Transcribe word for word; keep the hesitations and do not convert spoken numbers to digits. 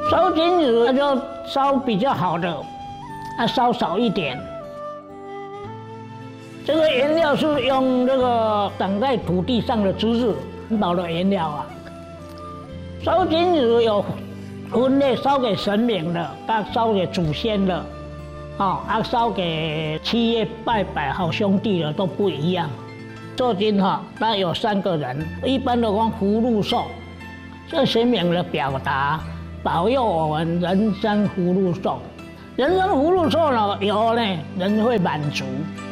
烧金纸那就烧比较好的，啊烧少一点。这个原料是用这个长在土地上的知识环保的原料啊。烧金纸有分类，烧给神明的，啊烧给祖先的，啊啊烧给七月拜拜好兄弟的都不一样。做金哈，那有三个人，一般的讲福禄寿，这神明的表达，保佑我们人生福禄寿。人生福禄寿呢，有呢人会满足。